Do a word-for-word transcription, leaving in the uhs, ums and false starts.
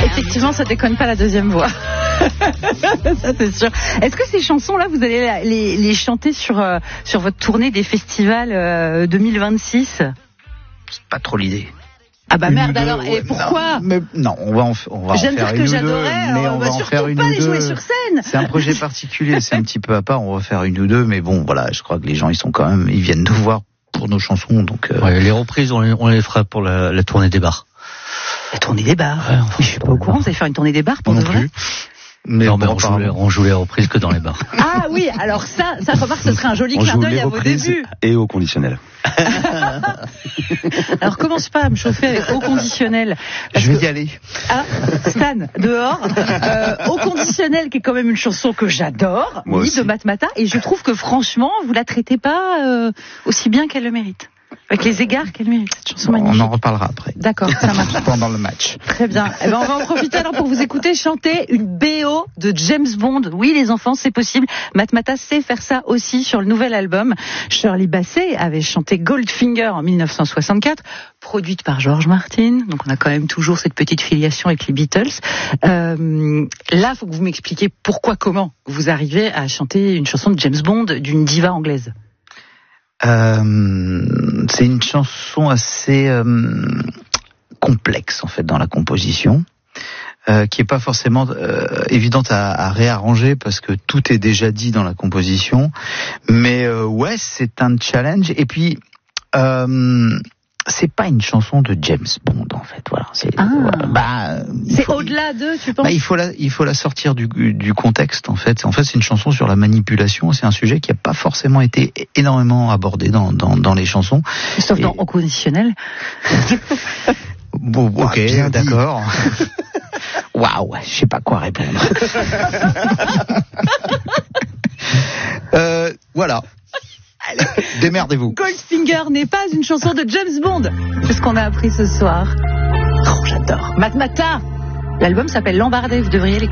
Effectivement, ça déconne pas la deuxième voix. Ça, c'est sûr. Est-ce que ces chansons-là, vous allez les, les chanter sur, euh, sur votre tournée des festivals euh, deux mille vingt-six ? C'est pas trop l'idée. Ah bah merde, deux, alors, ouais, et pourquoi ? non, mais, non, on va en, on va en J'aime faire dire une que ou deux, j'adorais, mais on on va va en surtout faire une pas ou les deux. jouer sur scène. C'est un projet particulier, c'est un petit peu à part, on va faire une ou deux, mais bon, voilà, je crois que les gens, ils sont quand même, ils viennent nous voir pour nos chansons, donc... Euh... Ouais, les reprises, on les, on les fera pour la, la tournée des bars. La tournée des bars. Ouais, je suis pas au courant, vous allez faire une tournée des bars pour non de vrai ? plus. Mais non, bon, mais on joue, les, on joue les reprises que dans les bars. Ah oui, alors ça, ça remarque, ce serait un joli On clin joue d'œil les à vos reprises débuts. et au conditionnel. Alors commence pas à me chauffer avec au conditionnel. Je vais que... y aller. Ah, Stan, dehors. Euh, au conditionnel, qui est quand même une chanson que j'adore, Moi ni aussi. de Matmata, et je trouve que franchement, vous la traitez pas euh, aussi bien qu'elle le mérite. Avec les égards qu'elle mérite, cette chanson Bon, magnifique. on en reparlera après. D'accord, ça marche. Pendant le match. Très bien. Eh ben, on va en profiter alors pour vous écouter chanter une B O de James Bond. Oui, les enfants, c'est possible. Matmata sait faire ça aussi sur le nouvel album. Shirley Bassey avait chanté Goldfinger en mille neuf cent soixante-quatre, produite par George Martin. Donc on a quand même toujours cette petite filiation avec les Beatles. Euh, là, faut que vous m'expliquiez pourquoi, comment vous arrivez à chanter une chanson de James Bond d'une diva anglaise. Euh, c'est une chanson assez euh, complexe en fait dans la composition, euh, qui est pas forcément euh, évidente à, à réarranger parce que tout est déjà dit dans la composition. Mais euh, ouais, c'est un challenge. Et puis euh, c'est pas une chanson de James Bond en fait. Voilà. C'est, Ah. voilà, bah, C'est faut, au-delà d'eux, tu penses? bah, il faut la, il faut la sortir du, du contexte en fait. En fait, c'est une chanson sur la manipulation. C'est un sujet qui n'a pas forcément été énormément abordé dans dans, dans les chansons. Sauf Et... dans au conditionnel. Bon, ok, bien dit. d'accord. Waouh, je sais pas quoi répondre. euh, voilà. Allez, démerdez-vous. Goldfinger n'est pas une chanson de James Bond. C'est ce qu'on a appris ce soir. Oh, j'adore. Matmata. L'album s'appelle L'Embardé, vous devriez l'écouter.